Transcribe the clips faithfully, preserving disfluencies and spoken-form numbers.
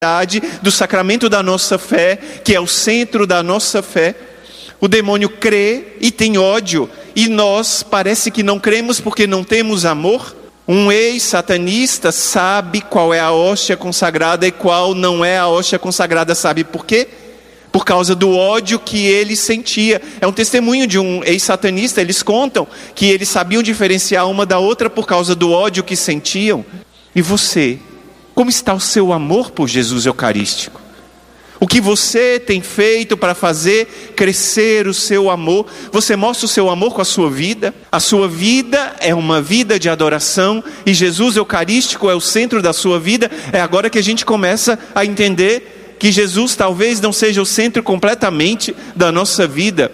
do sacramento da nossa fé, que é o centro da nossa fé. O demônio crê e tem ódio, e nós parece que não cremos porque não temos amor. Um ex-satanista sabe qual é a hóstia consagrada e qual não é a hóstia consagrada. Sabe por quê? Por causa do ódio que ele sentia. É um testemunho de um ex-satanista. Eles contam que eles sabiam diferenciar uma da outra por causa do ódio que sentiam. E você? Como está o seu amor por Jesus Eucarístico? O que você tem feito para fazer crescer o seu amor? Você mostra o seu amor com a sua vida? A sua vida é uma vida de adoração e Jesus Eucarístico é o centro da sua vida. É agora que a gente começa a entender que Jesus talvez não seja o centro completamente da nossa vida.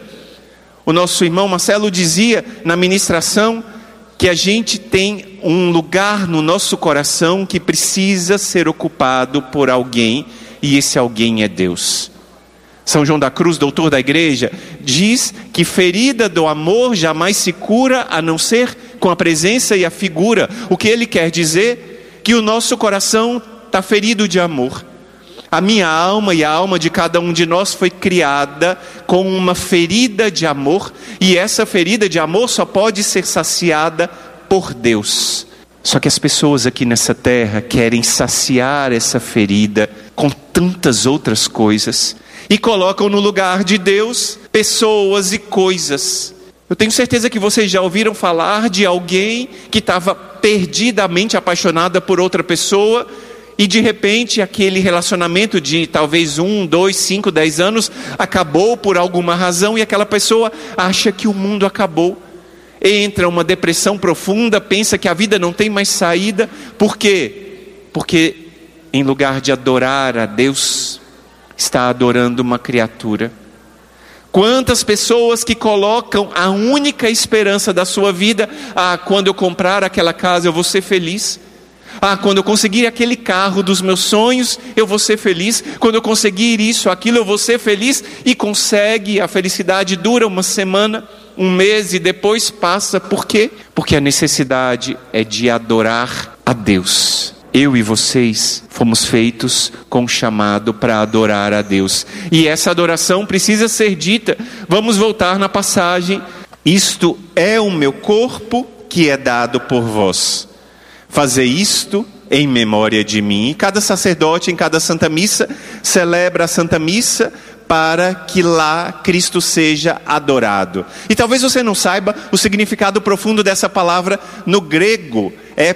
O nosso irmão Marcelo dizia na ministração que a gente tem um lugar no nosso coração que precisa ser ocupado por alguém, e esse alguém é Deus. São João da Cruz, doutor da igreja, diz que ferida do amor jamais se cura a não ser com a presença e a figura. O que ele quer dizer? Que o nosso coração está ferido de amor. A minha alma e a alma de cada um de nós foi criada com uma ferida de amor, e essa ferida de amor só pode ser saciada por Deus. Só que as pessoas aqui nessa terra querem saciar essa ferida com tantas outras coisas e colocam no lugar de Deus pessoas e coisas. Eu tenho certeza que vocês já ouviram falar de alguém que estava perdidamente apaixonada por outra pessoa, e de repente aquele relacionamento de talvez um, dois, cinco, dez anos acabou por alguma razão, e aquela pessoa acha que o mundo acabou. Entra uma depressão profunda, pensa que a vida não tem mais saída. Por quê? Porque em lugar de adorar a Deus, está adorando uma criatura. Quantas pessoas que colocam a única esperança da sua vida: ah, quando eu comprar aquela casa eu vou ser feliz. Ah, quando eu conseguir aquele carro dos meus sonhos, eu vou ser feliz. Quando eu conseguir isso, aquilo, eu vou ser feliz. E consegue, a felicidade dura uma semana, um mês e depois passa. Por quê? Porque a necessidade é de adorar a Deus. Eu e vocês fomos feitos com um chamado para adorar a Deus. E essa adoração precisa ser dita. Vamos voltar na passagem. Isto é o meu corpo que é dado por vós. Fazer isto em memória de mim. E cada sacerdote em cada Santa Missa celebra a Santa Missa para que lá Cristo seja adorado. E talvez você não saiba o significado profundo dessa palavra no grego. É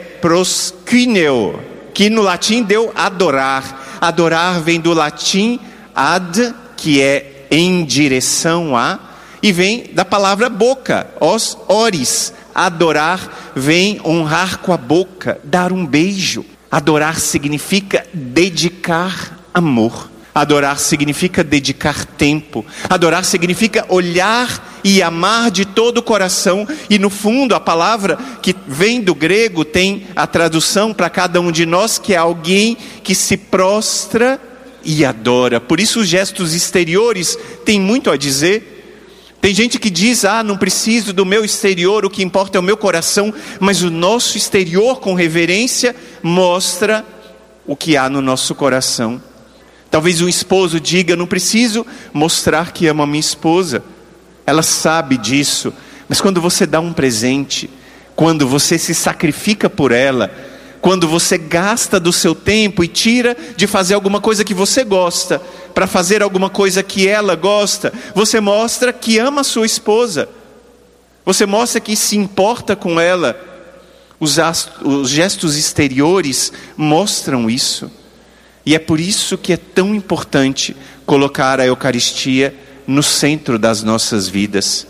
proskuneo, que no latim deu adorar. Adorar vem do latim ad, que é em direção a, e vem da palavra boca, os oris. Adorar vem honrar com a boca, dar um beijo. Adorar significa dedicar amor. Adorar significa dedicar tempo. Adorar significa olhar e amar de todo o coração. E no fundo a palavra que vem do grego tem a tradução para cada um de nós, que é alguém que se prostra e adora. Por isso os gestos exteriores têm muito a dizer. Tem gente que diz: ah, não preciso do meu exterior, o que importa é o meu coração. Mas o nosso exterior com reverência mostra o que há no nosso coração. Talvez um esposo diga: não preciso mostrar que amo a minha esposa, ela sabe disso. Mas quando você dá um presente, quando você se sacrifica por ela, quando você gasta do seu tempo e tira de fazer alguma coisa que você gosta para fazer alguma coisa que ela gosta, você mostra que ama a sua esposa. Você mostra que se importa com ela. Os, os gestos exteriores mostram isso. E é por isso que é tão importante colocar a Eucaristia no centro das nossas vidas.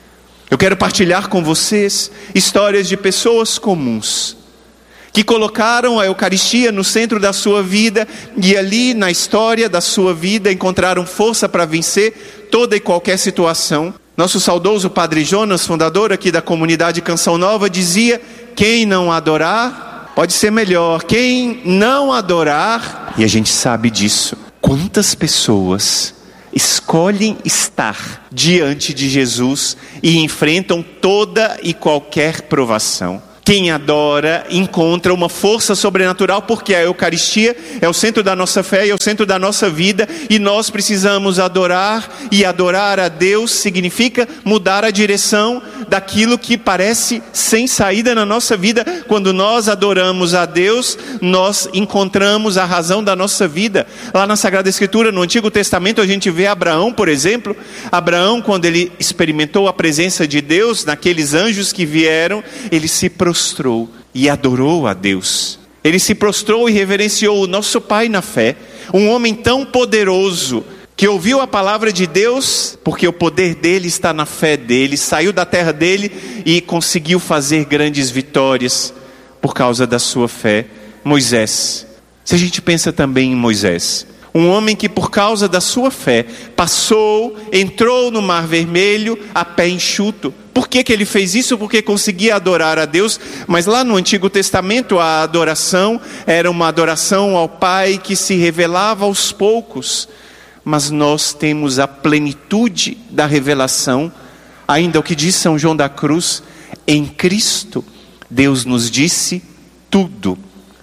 Eu quero partilhar com vocês histórias de pessoas comuns que colocaram a Eucaristia no centro da sua vida, e ali na história da sua vida encontraram força para vencer toda e qualquer situação. Nosso saudoso Padre Jonas, fundador aqui da comunidade Canção Nova, dizia: quem não adorar, pode ser melhor, quem não adorar, e a gente sabe disso. Quantas pessoas escolhem estar diante de Jesus e enfrentam toda e qualquer provação? Quem adora encontra uma força sobrenatural, porque a Eucaristia é o centro da nossa fé e é o centro da nossa vida, e nós precisamos adorar, e adorar a Deus significa mudar a direção daquilo que parece sem saída na nossa vida. Quando nós adoramos a Deus, nós encontramos a razão da nossa vida. Lá na Sagrada Escritura, no Antigo Testamento, a gente vê Abraão, por exemplo. Abraão, quando ele experimentou a presença de Deus, naqueles anjos que vieram, ele se prostrou e adorou a Deus. Ele se prostrou e reverenciou o nosso Pai na fé. Um homem tão poderoso, que ouviu a palavra de Deus, porque o poder dele está na fé dele, saiu da terra dele e conseguiu fazer grandes vitórias por causa da sua fé. Moisés. Se a gente pensa também em Moisés, um homem que por causa da sua fé passou, entrou no Mar Vermelho a pé enxuto. Por que que ele fez isso? Porque conseguia adorar a Deus. Mas lá no Antigo Testamento a adoração era uma adoração ao Pai que se revelava aos poucos. Mas nós temos a plenitude da revelação, ainda o que diz São João da Cruz: em Cristo Deus nos disse tudo.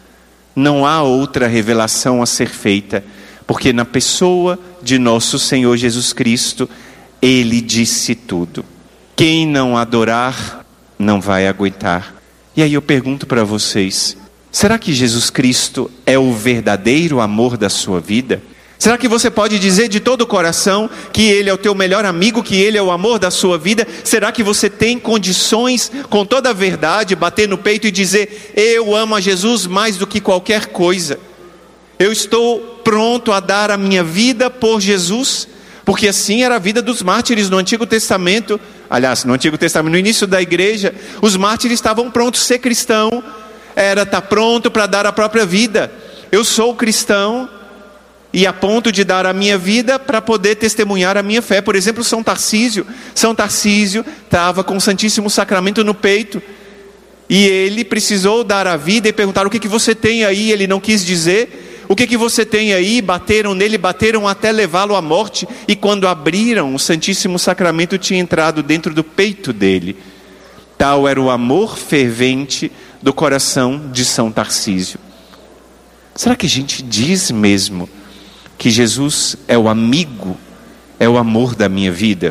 Não há outra revelação a ser feita, porque na pessoa de nosso Senhor Jesus Cristo, Ele disse tudo. Quem não adorar, não vai aguentar. E aí eu pergunto para vocês, será que Jesus Cristo é o verdadeiro amor da sua vida? Será que você pode dizer de todo o coração que Ele é o teu melhor amigo, que Ele é o amor da sua vida? Será que você tem condições, com toda a verdade, bater no peito e dizer: eu amo a Jesus mais do que qualquer coisa? Eu estou pronto a dar a minha vida por Jesus? Porque assim era a vida dos mártires no Antigo Testamento. Aliás, no Antigo Testamento, no início da igreja, os mártires estavam prontos. Ser cristão era estar pronto para dar a própria vida. Eu sou cristão e a ponto de dar a minha vida para poder testemunhar a minha fé. Por exemplo, São Tarcísio. São Tarcísio estava com o Santíssimo Sacramento no peito. E ele precisou dar a vida e perguntaram: o que, que você tem aí? Ele não quis dizer. O que, que você tem aí? Bateram nele, bateram até levá-lo à morte. E quando abriram, o Santíssimo Sacramento tinha entrado dentro do peito dele. Tal era o amor fervente do coração de São Tarcísio. Será que a gente diz mesmo que Jesus é o amigo, é o amor da minha vida?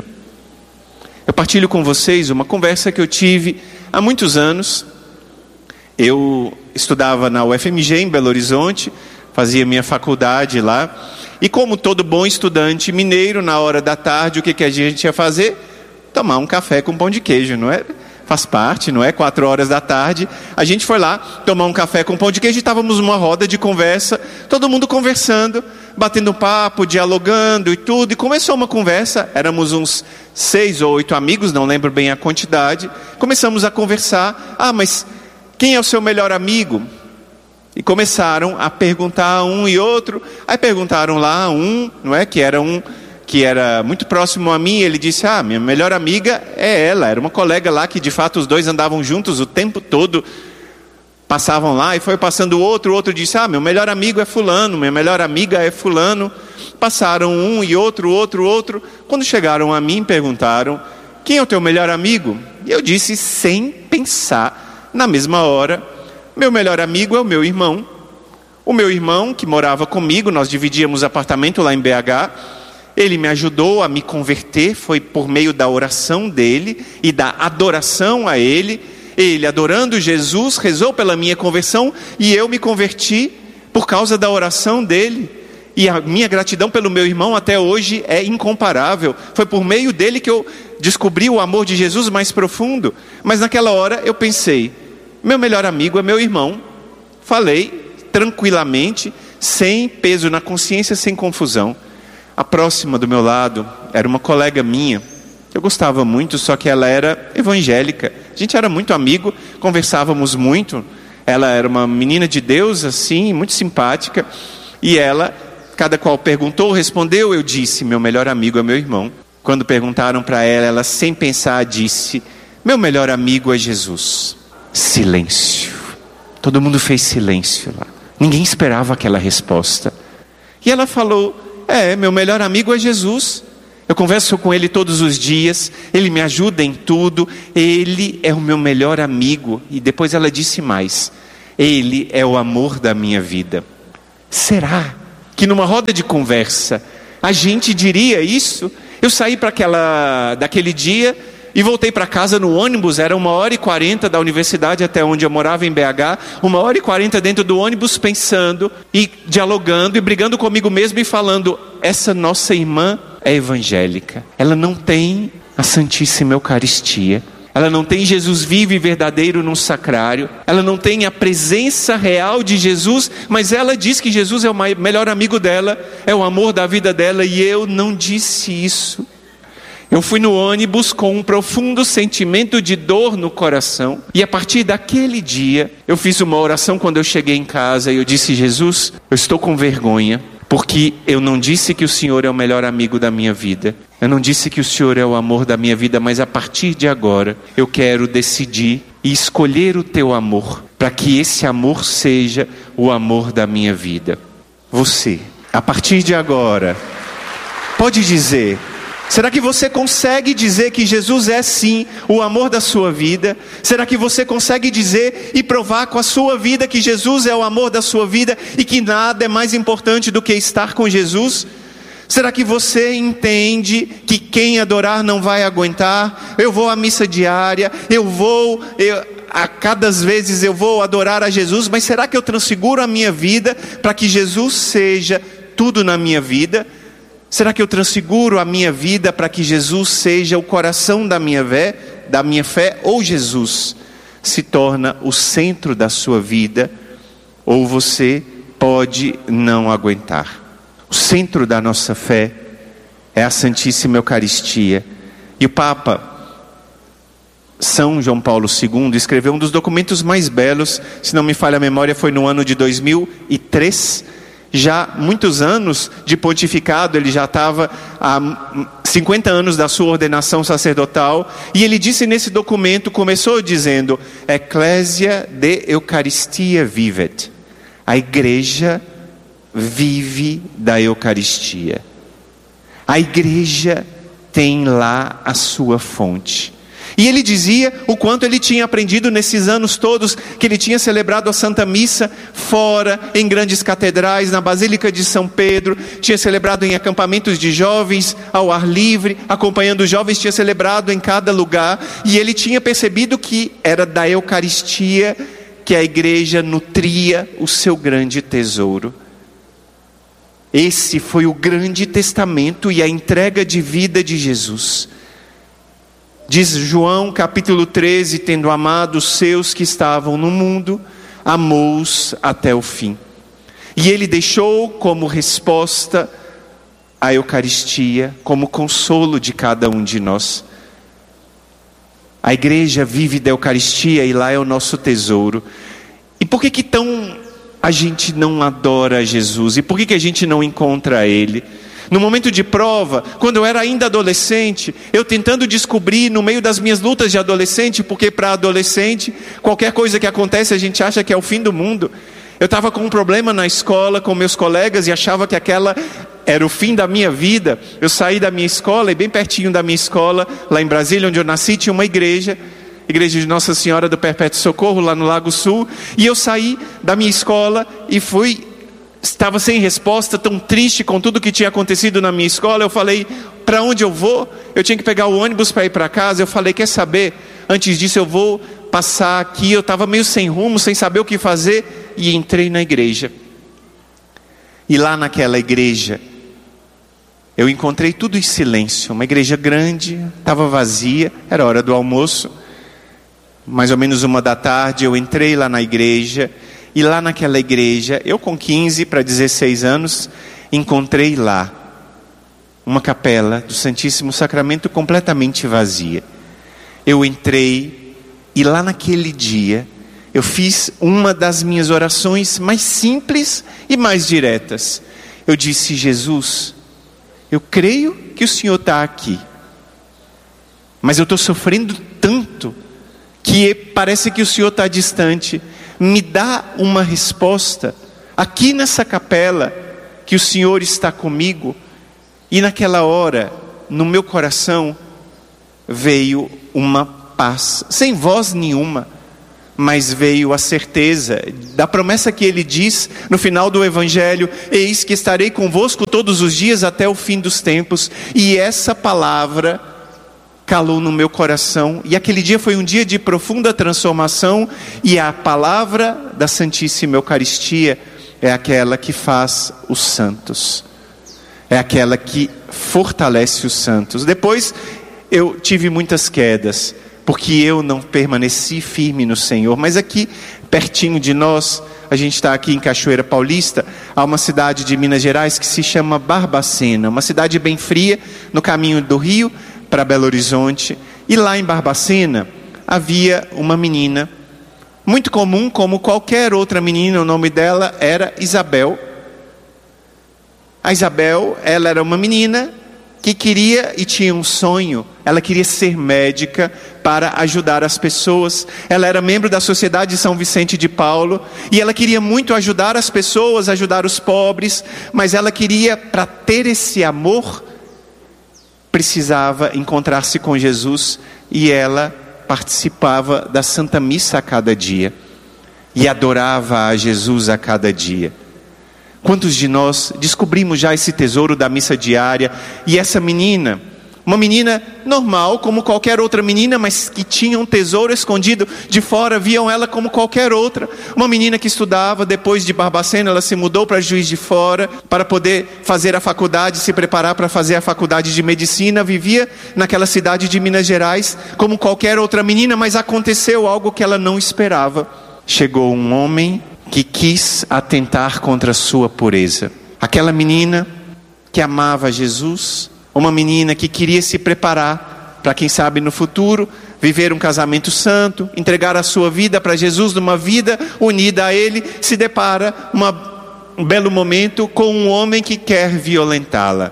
Eu partilho com vocês uma conversa que eu tive há muitos anos. Eu estudava na U F M G em Belo Horizonte, fazia minha faculdade lá, e como todo bom estudante mineiro, na hora da tarde, o que, que a gente ia fazer? Tomar um café com pão de queijo, não é? Faz parte, não é? Quatro horas da tarde, a gente foi lá tomar um café com pão de queijo e estávamos numa roda de conversa, todo mundo conversando, batendo papo, dialogando e tudo, e começou uma conversa. Éramos uns seis ou oito amigos, não lembro bem a quantidade. Começamos a conversar: ah, mas quem é o seu melhor amigo? E começaram a perguntar um e outro. Aí perguntaram lá um, não é, que era um que era muito próximo a mim. Ele disse: ah, minha melhor amiga é ela. Era uma colega lá que de fato os dois andavam juntos o tempo todo. Passavam lá e foi passando o outro, o outro disse: ah, meu melhor amigo é fulano, minha melhor amiga é fulano. Passaram um e outro, outro, outro. Quando chegaram a mim, perguntaram: quem é o teu melhor amigo? E eu disse, sem pensar, na mesma hora: meu melhor amigo é o meu irmão. O meu irmão, que morava comigo, nós dividíamos apartamento lá em B H, ele me ajudou a me converter, foi por meio da oração dele e da adoração a ele. Ele, adorando Jesus, rezou pela minha conversão e eu me converti por causa da oração dele. E a minha gratidão pelo meu irmão até hoje é incomparável. Foi por meio dele que eu descobri o amor de Jesus mais profundo. Mas naquela hora eu pensei: meu melhor amigo é meu irmão. Falei tranquilamente, sem peso na consciência, sem confusão. A próxima do meu lado era uma colega minha. Eu gostava muito, só que ela era evangélica. A gente era muito amigo, conversávamos muito. Ela era uma menina de Deus, assim, muito simpática. E ela, cada qual perguntou, respondeu. Eu disse: meu melhor amigo é meu irmão. Quando perguntaram para ela, ela sem pensar disse: meu melhor amigo é Jesus. Silêncio. Todo mundo fez silêncio lá. Ninguém esperava aquela resposta. E ela falou: é, meu melhor amigo é Jesus. Eu converso com ele todos os dias, ele me ajuda em tudo, ele é o meu melhor amigo. E depois ela disse mais: ele é o amor da minha vida. Será que numa roda de conversa a gente diria isso? Eu saí para aquela, daquele dia e voltei para casa no ônibus. Era uma hora e quarenta da universidade até onde eu morava, em B H. Uma hora e quarenta dentro do ônibus, pensando e dialogando e brigando comigo mesmo e falando: essa nossa irmã é evangélica, ela não tem a Santíssima Eucaristia, ela não tem Jesus vivo e verdadeiro num sacrário, ela não tem a presença real de Jesus, mas ela diz que Jesus é o melhor amigo dela, é o amor da vida dela, e eu não disse isso. Eu fui no ônibus com um profundo sentimento de dor no coração, e a partir daquele dia eu fiz uma oração quando eu cheguei em casa e eu disse: Jesus, eu estou com vergonha, porque eu não disse que o Senhor é o melhor amigo da minha vida, eu não disse que o Senhor é o amor da minha vida, mas a partir de agora eu quero decidir e escolher o teu amor, para que esse amor seja o amor da minha vida. Você, a partir de agora, pode dizer: será que você consegue dizer que Jesus é sim o amor da sua vida? Será que você consegue dizer e provar com a sua vida que Jesus é o amor da sua vida e que nada é mais importante do que estar com Jesus? Será que você entende que quem adorar não vai aguentar? Eu vou à missa diária, eu vou, eu, a cada vezes eu vou adorar a Jesus, mas será que eu transfiguro a minha vida para que Jesus seja tudo na minha vida? Será que eu transfiguro a minha vida para que Jesus seja o coração da minha fé, da minha fé, ou Jesus se torna o centro da sua vida, ou você pode não aguentar? O centro da nossa fé é a Santíssima Eucaristia. E o Papa São João Paulo segundo escreveu um dos documentos mais belos, se não me falha a memória, foi no ano de dois mil e três, já muitos anos de pontificado, ele já estava há cinquenta anos da sua ordenação sacerdotal, e ele disse nesse documento, começou dizendo: Ecclesia de Eucaristia vivet, a igreja vive da Eucaristia, a igreja tem lá a sua fonte. E ele dizia o quanto ele tinha aprendido nesses anos todos, que ele tinha celebrado a Santa Missa fora, em grandes catedrais, na Basílica de São Pedro, tinha celebrado em acampamentos de jovens, ao ar livre, acompanhando os jovens, tinha celebrado em cada lugar, e ele tinha percebido que era da Eucaristia que a igreja nutria o seu grande tesouro. Esse foi o grande testamento e a entrega de vida de Jesus. Diz João capítulo treze, tendo amado os seus que estavam no mundo, amou-os até o fim. E ele deixou como resposta a Eucaristia, como consolo de cada um de nós. A igreja vive da Eucaristia e lá é o nosso tesouro. E por que que tão a gente não adora Jesus? E por que que a gente não encontra Ele? No momento de prova, quando eu era ainda adolescente, eu tentando descobrir no meio das minhas lutas de adolescente, porque para adolescente, qualquer coisa que acontece a gente acha que é o fim do mundo. Eu estava com um problema na escola com meus colegas e achava que aquela era o fim da minha vida. Eu saí da minha escola e bem pertinho da minha escola, lá em Brasília, onde eu nasci, tinha uma igreja, igreja de Nossa Senhora do Perpétuo Socorro, lá no Lago Sul. E eu saí da minha escola e fui... estava sem resposta, tão triste com tudo que tinha acontecido na minha escola. Eu falei: para onde eu vou? Eu tinha que pegar o ônibus para ir para casa. Eu falei: quer saber? Antes disso eu vou passar aqui. Eu estava meio sem rumo, sem saber o que fazer, e entrei na igreja. E lá naquela igreja eu encontrei tudo em silêncio. Uma igreja grande, estava vazia, era hora do almoço, mais ou menos uma da tarde. Eu entrei lá na igreja. E lá naquela igreja, eu com quinze para dezesseis anos, encontrei lá uma capela do Santíssimo Sacramento completamente vazia. Eu entrei e lá naquele dia, eu fiz uma das minhas orações mais simples e mais diretas. Eu disse: Jesus, eu creio que o Senhor está aqui, mas eu estou sofrendo tanto que parece que o Senhor está distante. Me dá uma resposta aqui nessa capela, que o Senhor está comigo. E naquela hora no meu coração veio uma paz, sem voz nenhuma, mas veio a certeza da promessa que ele diz no final do Evangelho: eis que estarei convosco todos os dias até o fim dos tempos. E essa palavra calou no meu coração, e aquele dia foi um dia de profunda transformação. E a palavra da Santíssima Eucaristia é aquela que faz os santos, é aquela que fortalece os santos. Depois eu tive muitas quedas, porque eu não permaneci firme no Senhor. Mas aqui, pertinho de nós, a gente está aqui em Cachoeira Paulista, há uma cidade de Minas Gerais que se chama Barbacena, uma cidade bem fria, no caminho do Rio para Belo Horizonte. E lá em Barbacena havia uma menina, muito comum como qualquer outra menina. O nome dela era Isabel. A Isabel, ela era uma menina que queria e tinha um sonho. Ela queria ser médica para ajudar as pessoas. Ela era membro da Sociedade de São Vicente de Paulo, e ela queria muito ajudar as pessoas, ajudar os pobres, mas ela queria, para ter esse amor, precisava encontrar-se com Jesus, e ela participava da Santa Missa a cada dia, e adorava a Jesus a cada dia. Quantos de nós descobrimos já esse tesouro da missa diária? E essa menina, uma menina normal, como qualquer outra menina, mas que tinha um tesouro escondido, de fora viam ela como qualquer outra. Uma menina que estudava, depois de Barbacena, ela se mudou para Juiz de Fora, para poder fazer a faculdade, se preparar para fazer a faculdade de medicina. Vivia naquela cidade de Minas Gerais, como qualquer outra menina, mas aconteceu algo que ela não esperava. Chegou um homem que quis atentar contra a sua pureza. Aquela menina que amava Jesus, uma menina que queria se preparar para, quem sabe, no futuro, viver um casamento santo, entregar a sua vida para Jesus, numa vida unida a Ele, se depara, uma, um belo momento, com um homem que quer violentá-la.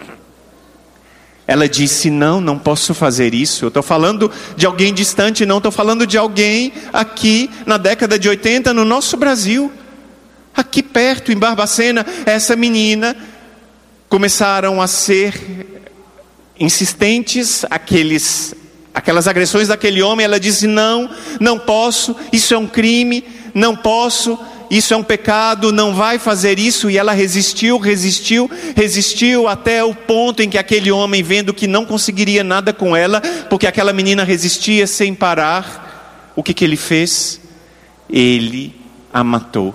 Ela disse: não, não posso fazer isso. Eu estou falando de alguém distante, não estou falando de alguém aqui na década de oitenta, no nosso Brasil. Aqui perto, em Barbacena, essa menina, começaram a ser insistentes aqueles, aquelas agressões daquele homem. Ela disse: não, não posso, isso é um crime, não posso, isso é um pecado, não vai fazer isso. E ela resistiu, resistiu, resistiu, até o ponto em que aquele homem, vendo que não conseguiria nada com ela, porque aquela menina resistia sem parar, o que que ele fez? Ele a matou.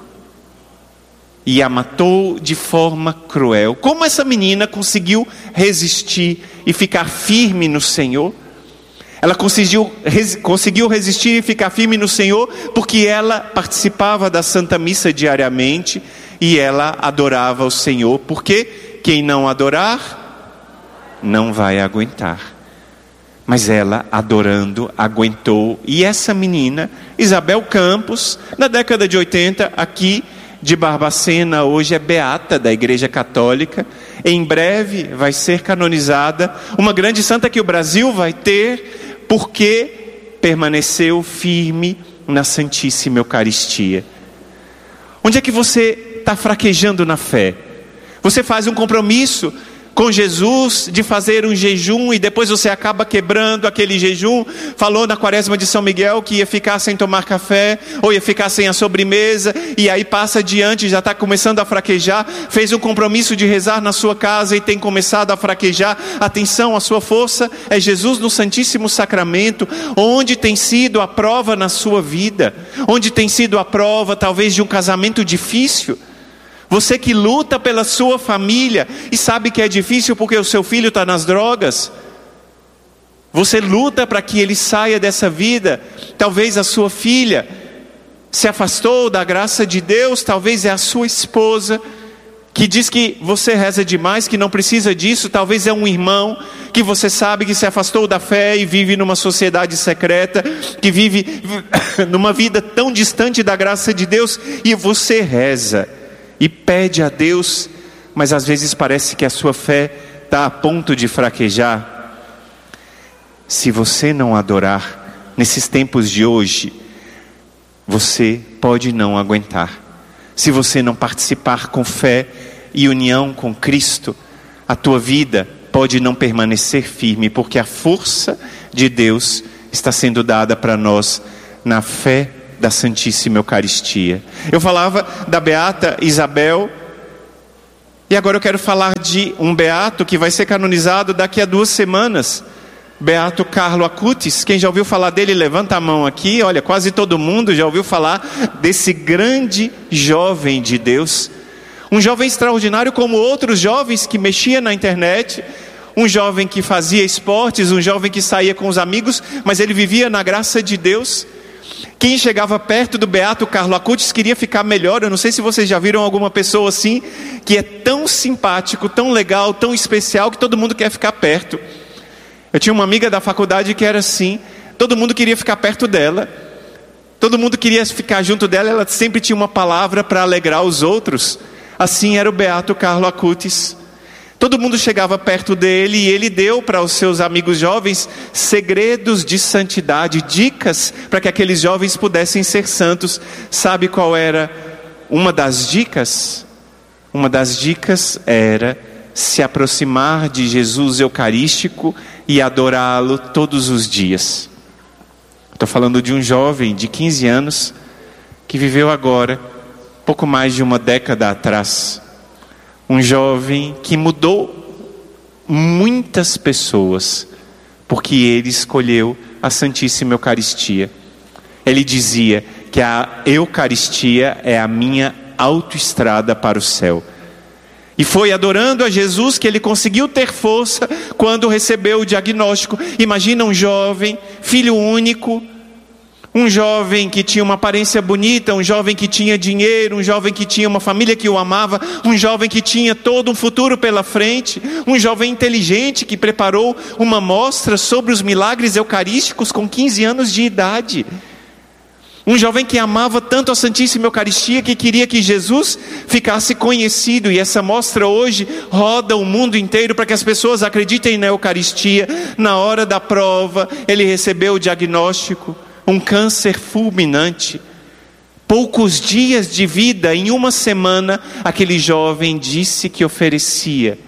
E a matou de forma cruel. Como essa menina conseguiu resistir e ficar firme no Senhor? Ela conseguiu, res, conseguiu resistir e ficar firme no Senhor porque ela participava da Santa Missa diariamente e ela adorava o Senhor. Porque quem não adorar, não vai aguentar. Mas ela, adorando, aguentou. E essa menina, Isabel Campos, na década de oitenta, aqui de Barbacena, hoje é beata da Igreja Católica. Em breve vai ser canonizada, uma grande santa que o Brasil vai ter, porque permaneceu firme na Santíssima Eucaristia. Onde é que você está fraquejando na fé? Você faz um compromisso com Jesus de fazer um jejum e depois você acaba quebrando aquele jejum. Falou na quaresma de São Miguel que ia ficar sem tomar café, ou ia ficar sem a sobremesa, e aí passa adiante, já está começando a fraquejar. Fez um compromisso de rezar na sua casa e tem começado a fraquejar. Atenção, a sua força é Jesus no Santíssimo Sacramento. Onde tem sido a prova na sua vida? Onde tem sido a prova talvez de um casamento difícil? Você que luta pela sua família e sabe que é difícil porque o seu filho está nas drogas. Você luta para que ele saia dessa vida. Talvez a sua filha se afastou da graça de Deus. Talvez é a sua esposa que diz que você reza demais, que não precisa disso. Talvez é um irmão que você sabe que se afastou da fé e vive numa sociedade secreta, que vive numa vida tão distante da graça de Deus, e você reza e pede a Deus, mas às vezes parece que a sua fé está a ponto de fraquejar. Se você não adorar nesses tempos de hoje, você pode não aguentar. Se você não participar com fé e união com Cristo, a tua vida pode não permanecer firme, porque a força de Deus está sendo dada para nós na fé da Santíssima Eucaristia. Eu falava da beata Isabel, e agora eu quero falar de um beato que vai ser canonizado daqui a duas semanas, Beato Carlo Acutis. Quem já ouviu falar dele, levanta a mão aqui. Olha, quase todo mundo já ouviu falar desse grande jovem de Deus. Um jovem extraordinário como outros jovens que mexia na internet, um jovem que fazia esportes, um jovem que saía com os amigos, mas ele vivia na graça de Deus. Quem chegava perto do Beato Carlo Acutis queria ficar melhor. Eu não sei se vocês já viram alguma pessoa assim, que é tão simpático, tão legal, tão especial, que todo mundo quer ficar perto. Eu tinha uma amiga da faculdade que era assim, todo mundo queria ficar perto dela, todo mundo queria ficar junto dela, ela sempre tinha uma palavra para alegrar os outros. Assim era o Beato Carlo Acutis. Todo mundo chegava perto dele e ele deu para os seus amigos jovens segredos de santidade, dicas para que aqueles jovens pudessem ser santos. Sabe qual era uma das dicas? Uma das dicas era se aproximar de Jesus Eucarístico e adorá-lo todos os dias. Estou falando de um jovem de quinze anos que viveu agora, pouco mais de uma década atrás. Um jovem que mudou muitas pessoas, porque ele escolheu a Santíssima Eucaristia. Ele dizia que a Eucaristia é a minha autoestrada para o céu. E foi adorando a Jesus que ele conseguiu ter força quando recebeu o diagnóstico. Imagina um jovem, filho único, um jovem que tinha uma aparência bonita, um jovem que tinha dinheiro, um jovem que tinha uma família que o amava, um jovem que tinha todo um futuro pela frente, um jovem inteligente que preparou uma mostra sobre os milagres eucarísticos com quinze anos de idade. Um jovem que amava tanto a Santíssima Eucaristia que queria que Jesus ficasse conhecido. E essa mostra hoje roda o mundo inteiro para que as pessoas acreditem na Eucaristia. Na hora da prova, ele recebeu o diagnóstico, um câncer fulminante. Poucos dias de vida, em uma semana, aquele jovem disse que oferecia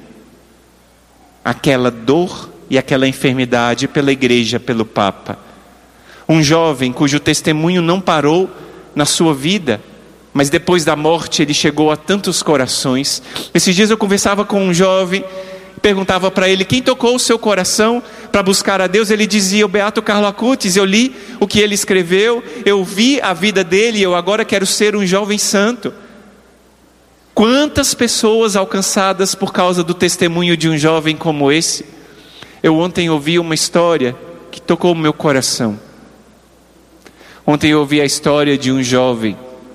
aquela dor e aquela enfermidade pela igreja, pelo Papa. Um jovem cujo testemunho não parou na sua vida, mas depois da morte ele chegou a tantos corações. Esses dias eu conversava com um jovem, perguntava para ele quem tocou o seu coração para buscar a Deus. Ele dizia: o Beato Carlo Acutis. Eu li o que ele escreveu, eu vi a vida dele, eu agora quero ser um jovem santo. Quantas pessoas alcançadas por causa do testemunho de um jovem como esse. Eu ontem ouvi uma história que tocou o meu coração. Ontem eu ouvi a história de um jovem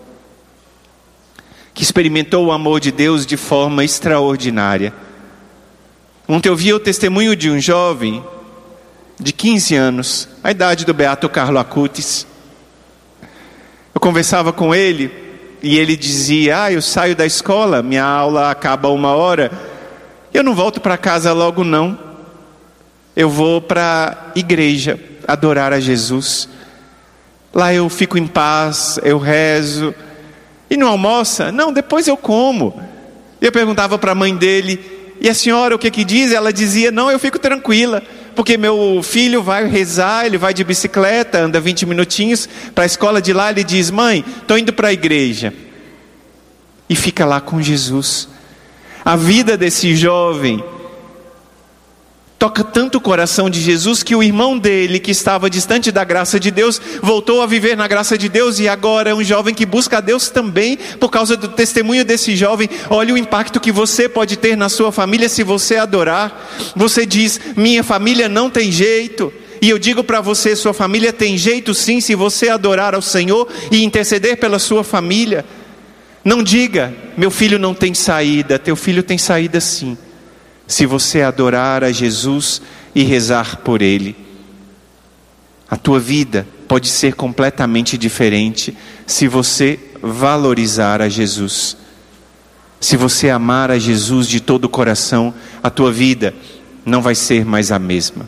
que experimentou o amor de Deus de forma extraordinária. Ontem eu vi o testemunho de um jovem de quinze anos, a idade do Beato Carlo Acutis. Eu conversava com ele e ele dizia: ah, eu saio da escola, minha aula acaba uma hora, eu não volto para casa logo não. Eu vou para a igreja adorar a Jesus. Lá eu fico em paz, eu rezo. E não almoça? Não, depois eu como. Eu perguntava para a mãe dele: e a senhora o que que diz? Ela dizia: não, eu fico tranquila, porque meu filho vai rezar, ele vai de bicicleta, anda vinte minutinhos para a escola de lá. Ele diz: mãe, estou indo para a igreja. E fica lá com Jesus. A vida desse jovem toca tanto o coração de Jesus que o irmão dele, que estava distante da graça de Deus, voltou a viver na graça de Deus, e agora é um jovem que busca a Deus também, por causa do testemunho desse jovem. Olha o impacto que você pode ter na sua família se você adorar. Você diz: minha família não tem jeito. E eu digo para você, sua família tem jeito sim, se você adorar ao Senhor e interceder pela sua família. Não diga: meu filho não tem saída. Teu filho tem saída sim, se você adorar a Jesus e rezar por Ele. A tua vida pode ser completamente diferente se você valorizar a Jesus. Se você amar a Jesus de todo o coração, a tua vida não vai ser mais a mesma.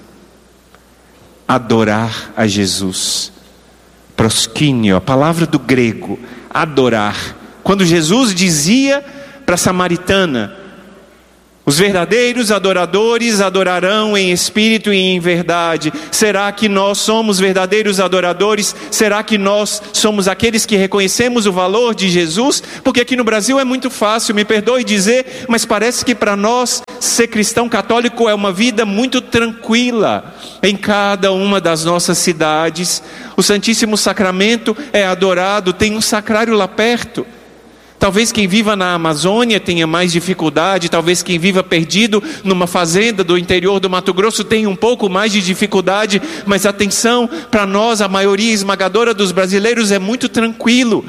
Adorar a Jesus. Proskínio, a palavra do grego, adorar. Quando Jesus dizia para a samaritana: Os verdadeiros adoradores adorarão em espírito e em verdade. Será que nós somos verdadeiros adoradores? Será que nós somos aqueles que reconhecemos o valor de Jesus? Porque aqui no Brasil é muito fácil, me perdoe dizer, mas parece que para nós ser cristão católico é uma vida muito tranquila. Em cada uma das nossas cidades, o Santíssimo Sacramento é adorado, tem um sacrário lá perto. Talvez quem viva na Amazônia tenha mais dificuldade, talvez quem viva perdido numa fazenda do interior do Mato Grosso tenha um pouco mais de dificuldade, mas atenção, para nós, a maioria esmagadora dos brasileiros é muito tranquilo.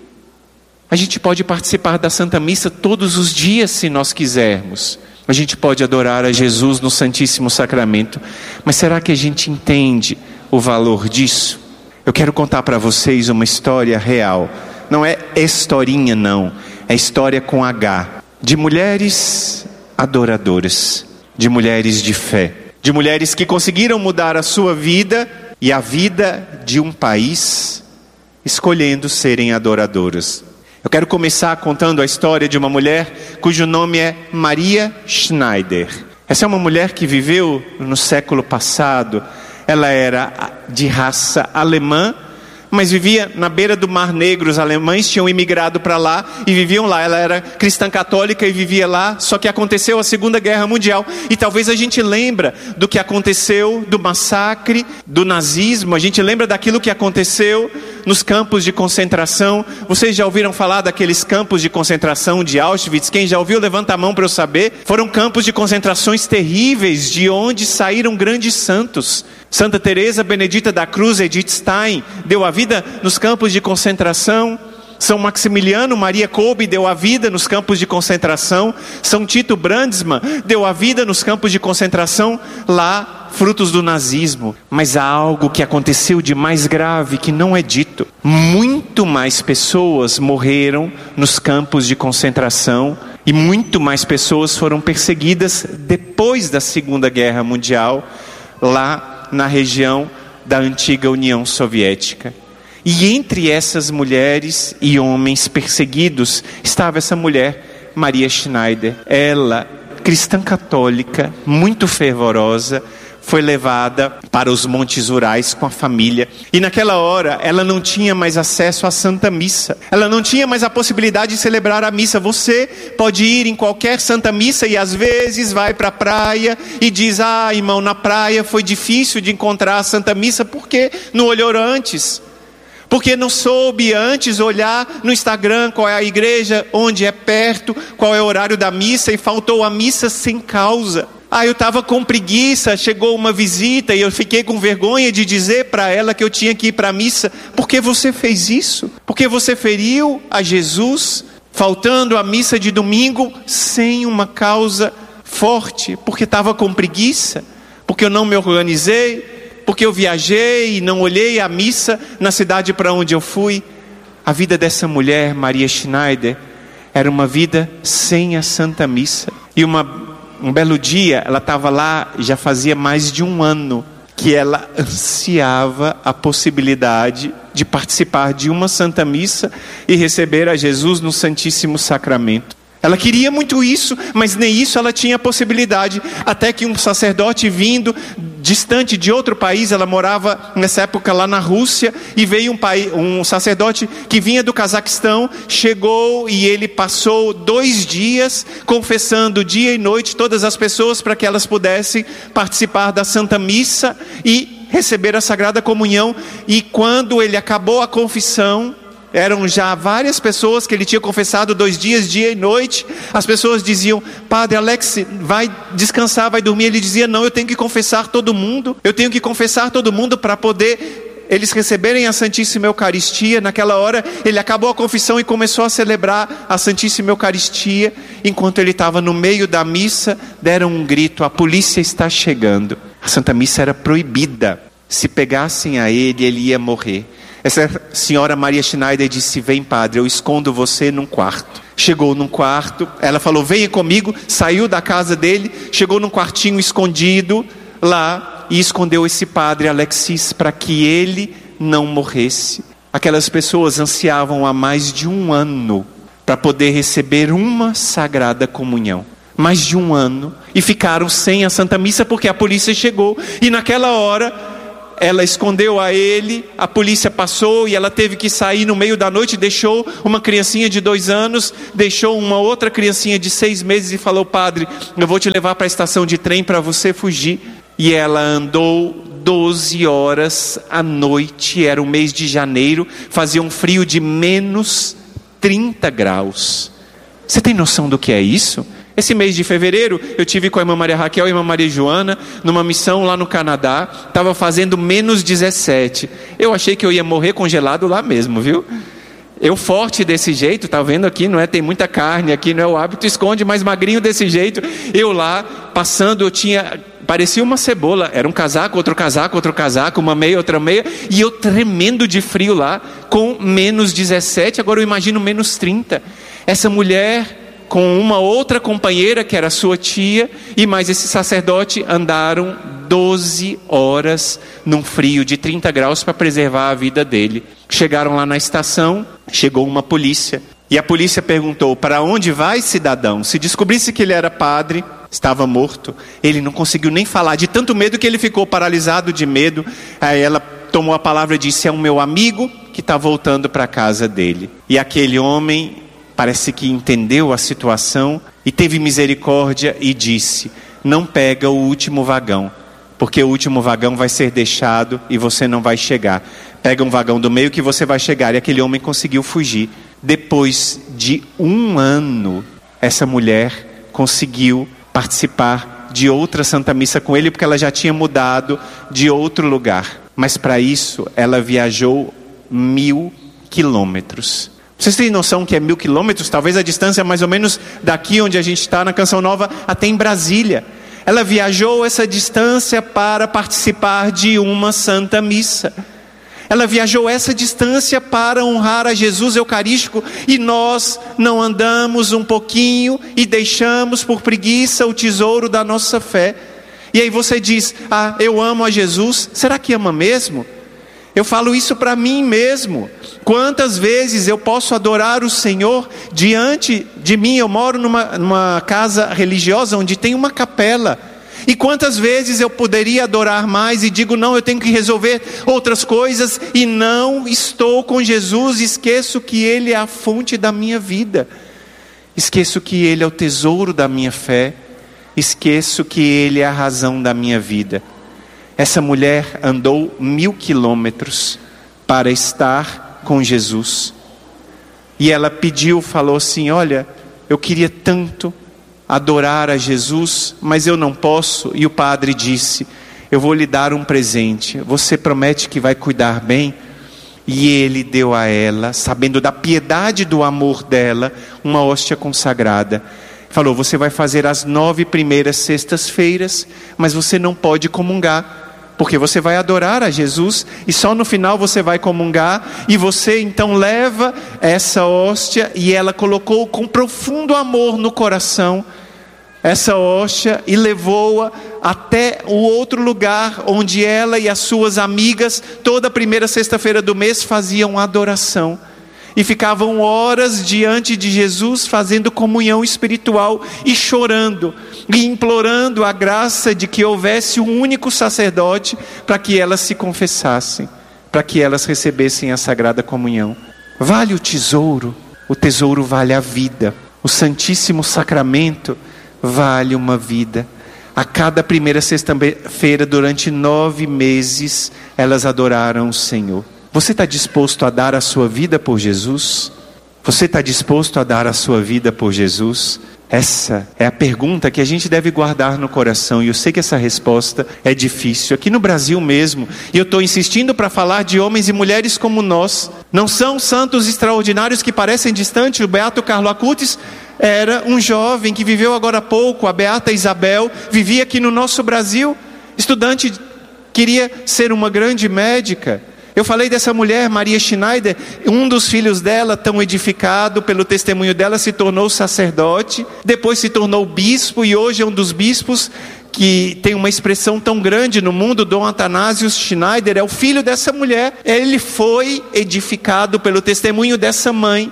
A gente pode participar da Santa Missa todos os dias se nós quisermos. A gente pode adorar a Jesus no Santíssimo Sacramento, mas será que a gente entende o valor disso? Eu quero contar para vocês uma história real. Não é historinha não, é história com H, de mulheres adoradoras, de mulheres de fé, de mulheres que conseguiram mudar a sua vida e a vida de um país, escolhendo serem adoradoras. Eu quero começar contando a história de uma mulher cujo nome é Maria Schneider. Essa é uma mulher que viveu no século passado. Ela era de raça alemã, mas vivia na beira do Mar Negro. Os alemães tinham imigrado para lá e viviam lá. Ela era cristã católica e vivia lá, só que aconteceu a Segunda Guerra Mundial. E talvez a gente lembra do que aconteceu, do massacre, do nazismo. A gente lembra daquilo que aconteceu nos campos de concentração. Vocês já ouviram falar daqueles campos de concentração de Auschwitz? Quem já ouviu, levanta a mão para eu saber. Foram campos de concentrações terríveis, de onde saíram grandes santos. Santa Teresa Benedita da Cruz, Edith Stein, deu a vida nos campos de concentração. São Maximiliano Maria Kolbe deu a vida nos campos de concentração. São Tito Brandsma deu a vida nos campos de concentração lá, frutos do nazismo. Mas há algo que aconteceu de mais grave que não é dito. Muito mais pessoas morreram nos campos de concentração e muito mais pessoas foram perseguidas depois da Segunda Guerra Mundial, lá na região da antiga União Soviética. E entre essas mulheres e homens perseguidos estava essa mulher, Maria Schneider. Ela, cristã católica, muito fervorosa, foi levada para os Montes Urais com a família. E naquela hora, ela não tinha mais acesso à Santa Missa. Ela não tinha mais a possibilidade de celebrar a missa. Você pode ir em qualquer Santa Missa e às vezes vai para a praia e diz: ah, irmão, na praia foi difícil de encontrar a Santa Missa porque não olhou antes. Porque não soube antes olhar no Instagram qual é a igreja, onde é perto, qual é o horário da missa, e faltou a missa sem causa. Ah, eu estava com preguiça, chegou uma visita e eu fiquei com vergonha de dizer para ela que eu tinha que ir para a missa. Por que você fez isso? Porque você feriu a Jesus, faltando a missa de domingo sem uma causa forte, porque estava com preguiça, porque eu não me organizei, porque eu viajei e não olhei a missa na cidade para onde eu fui. A vida dessa mulher, Maria Schneider, era uma vida sem a Santa Missa. E uma, um belo dia, ela estava lá, já fazia mais de um ano, que ela ansiava a possibilidade de participar de uma Santa Missa e receber a Jesus no Santíssimo Sacramento. Ela queria muito isso, mas nem isso ela tinha possibilidade, até que um sacerdote vindo, distante de outro país, ela morava nessa época lá na Rússia, e veio um, pai, um sacerdote que vinha do Cazaquistão, chegou e ele passou dois dias confessando dia e noite todas as pessoas para que elas pudessem participar da Santa Missa e receber a Sagrada Comunhão. E quando ele acabou a confissão, eram já várias pessoas que ele tinha confessado dois dias, dia e noite. As pessoas diziam: Padre Alex, vai descansar, vai dormir. Ele dizia: não, eu tenho que confessar todo mundo. Eu tenho que confessar todo mundo para poder eles receberem a Santíssima Eucaristia. Naquela hora, ele acabou a confissão e começou a celebrar a Santíssima Eucaristia. Enquanto ele estava no meio da missa, deram um grito: a polícia está chegando. A Santa Missa era proibida. Se pegassem a ele, ele ia morrer. Essa senhora Maria Schneider disse: vem, padre, eu escondo você num quarto. Chegou num quarto, ela falou: venha comigo. Saiu da casa dele, chegou num quartinho escondido lá e escondeu esse padre Alexis para que ele não morresse. Aquelas pessoas ansiavam há mais de um ano para poder receber uma Sagrada Comunhão. mais de um ano, e ficaram sem a Santa Missa porque a polícia chegou, e naquela hora ela escondeu a ele, a polícia passou e ela teve que sair no meio da noite, deixou uma criancinha de dois anos, deixou uma outra criancinha de seis meses e falou: padre, eu vou te levar para a estação de trem para você fugir. E ela andou doze horas à noite, era o mês de janeiro, fazia um frio de menos trinta graus. Você tem noção do que é isso? Esse mês de fevereiro, eu tive com a irmã Maria Raquel e a irmã Maria Joana, numa missão lá no Canadá, estava fazendo menos dezessete. Eu achei que eu ia morrer congelado lá mesmo, viu? Eu forte desse jeito, tá vendo aqui, não é? Tem muita carne aqui, não é? O hábito esconde, mas magrinho desse jeito. Eu lá, passando, eu tinha... parecia uma cebola, era um casaco, outro casaco, outro casaco, uma meia, outra meia, e eu tremendo de frio lá, com menos dezessete, agora eu imagino menos trinta. Essa mulher, com uma outra companheira, que era sua tia, e mais esse sacerdote, andaram doze horas num frio de trinta graus para preservar a vida dele. Chegaram lá na estação, chegou uma polícia, e a polícia perguntou: para onde vai, cidadão? Se descobrisse que ele era padre, estava morto. Ele não conseguiu nem falar, de tanto medo que ele ficou paralisado de medo. Aí ela tomou a palavra e disse: é um meu amigo que está voltando para a casa dele. E aquele homem parece que entendeu a situação e teve misericórdia e disse: não pega o último vagão, porque o último vagão vai ser deixado e você não vai chegar. Pega um vagão do meio que você vai chegar. E aquele homem conseguiu fugir. Depois de um ano, essa mulher conseguiu participar de outra Santa Missa com ele, porque ela já tinha mudado de outro lugar. Mas para isso, ela viajou mil quilômetros. Vocês têm noção que é mil quilômetros? Talvez a distância mais ou menos daqui onde a gente está, na Canção Nova, até em Brasília. Ela viajou essa distância para participar de uma Santa Missa. Ela viajou essa distância para honrar a Jesus Eucarístico, e nós não andamos um pouquinho e deixamos por preguiça o tesouro da nossa fé. E aí você diz: ah, eu amo a Jesus. Será que ama mesmo? Eu falo isso para mim mesmo. Quantas vezes eu posso adorar o Senhor diante de mim? Eu moro numa, numa casa religiosa onde tem uma capela. E quantas vezes eu poderia adorar mais e digo: não, eu tenho que resolver outras coisas, e não estou com Jesus, esqueço que Ele é a fonte da minha vida, esqueço que Ele é o tesouro da minha fé, esqueço que Ele é a razão da minha vida. Essa mulher andou mil quilômetros para estar com Jesus, e ela pediu, falou assim: olha, eu queria tanto adorar a Jesus, mas eu não posso. E o padre disse: eu vou lhe dar um presente, você promete que vai cuidar bem? E ele deu a ela, sabendo da piedade do amor dela, uma hóstia consagrada. Falou: você vai fazer as nove primeiras sextas-feiras, mas você não pode comungar, porque você vai adorar a Jesus, e só no final você vai comungar. E você então leva essa hóstia, e ela colocou com profundo amor no coração essa hóstia, e levou-a até o outro lugar, onde ela e as suas amigas, toda primeira sexta-feira do mês, faziam adoração. E ficavam horas diante de Jesus, fazendo comunhão espiritual, e chorando, e implorando a graça de que houvesse um único sacerdote, para que elas se confessassem, para que elas recebessem a Sagrada Comunhão. Vale o tesouro, o tesouro vale a vida. O Santíssimo Sacramento vale uma vida. A cada primeira sexta-feira, durante nove meses, elas adoraram o Senhor. Você está disposto a dar a sua vida por Jesus? Você está disposto a dar a sua vida por Jesus? Essa é a pergunta que a gente deve guardar no coração, e eu sei que essa resposta é difícil. Aqui no Brasil mesmo, e eu estou insistindo para falar de homens e mulheres como nós. Não são santos extraordinários que parecem distantes. O Beato Carlo Acutis era um jovem que viveu agora há pouco. A Beata Isabel vivia aqui no nosso Brasil, estudante, queria ser uma grande médica. Eu falei dessa mulher, Maria Schneider. Um dos filhos dela, tão edificado pelo testemunho dela, se tornou sacerdote, depois se tornou bispo, e hoje é um dos bispos que tem uma expressão tão grande no mundo. Dom Athanasius Schneider é o filho dessa mulher. Ele foi edificado pelo testemunho dessa mãe,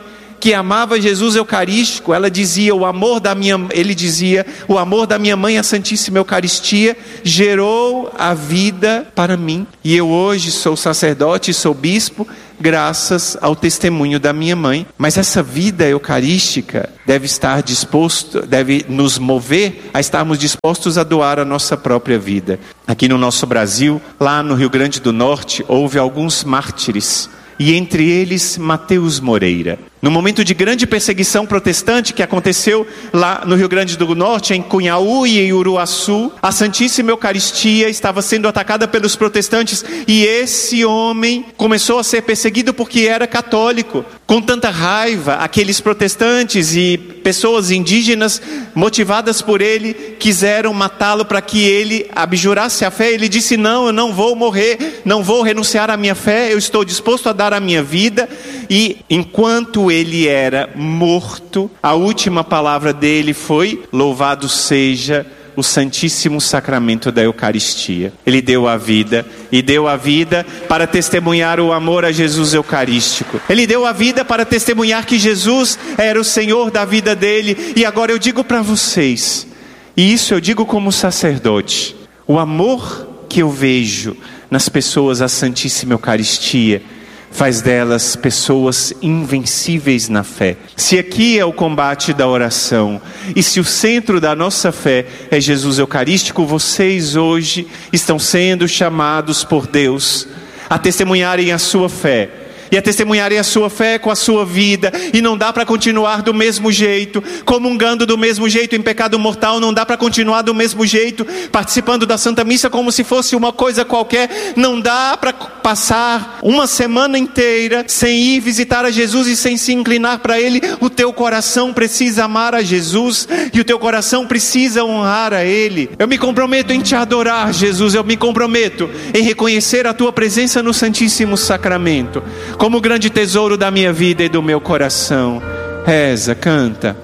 que amava Jesus Eucarístico, ela dizia, o amor da minha, ele dizia, o amor da minha mãe, a Santíssima Eucaristia, gerou a vida para mim. E eu hoje sou sacerdote, sou bispo, graças ao testemunho da minha mãe. Mas essa vida eucarística deve estar disposto, deve nos mover a estarmos dispostos a doar a nossa própria vida. Aqui no nosso Brasil, lá no Rio Grande do Norte, houve alguns mártires, e entre eles Mateus Moreira. No momento de grande perseguição protestante que aconteceu lá no Rio Grande do Norte, em Cunhaú e em Uruaçu, a Santíssima Eucaristia estava sendo atacada pelos protestantes, e esse homem começou a ser perseguido porque era católico. Com tanta raiva, aqueles protestantes e pessoas indígenas, motivadas por ele, quiseram matá-lo para que ele abjurasse a fé. Ele disse, não, eu não vou morrer, não vou renunciar à minha fé, eu estou disposto a dar a minha vida. E enquanto ele era morto, a última palavra dele foi, louvado seja o Santíssimo Sacramento da Eucaristia. Ele deu a vida, e deu a vida para testemunhar o amor a Jesus Eucarístico. Ele deu a vida para testemunhar que Jesus era o Senhor da vida dele. E agora eu digo para vocês, e isso eu digo como sacerdote, o amor que eu vejo nas pessoas à Santíssima Eucaristia faz delas pessoas invencíveis na fé. Se aqui é o combate da oração, e se o centro da nossa fé é Jesus Eucarístico, vocês hoje estão sendo chamados por Deus a testemunharem a sua fé. E a testemunharem a sua fé com a sua vida. E não dá para continuar do mesmo jeito, comungando do mesmo jeito em pecado mortal. Não dá para continuar do mesmo jeito, participando da Santa Missa como se fosse uma coisa qualquer. Não dá para passar uma semana inteira sem ir visitar a Jesus e sem se inclinar para Ele. O teu coração precisa amar a Jesus, e o teu coração precisa honrar a Ele. Eu me comprometo em te adorar, Jesus. Eu me comprometo em reconhecer a tua presença no Santíssimo Sacramento como o grande tesouro da minha vida e do meu coração. Reza, canta.